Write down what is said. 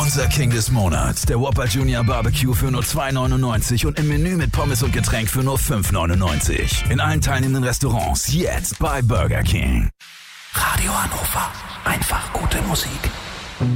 Unser King des Monats, der Whopper Junior Barbecue für nur $2,99 und im Menü mit Pommes und Getränk für nur $5,99. In allen teilnehmenden Restaurants jetzt bei Burger King. Radio Hannover. Einfach gute Musik.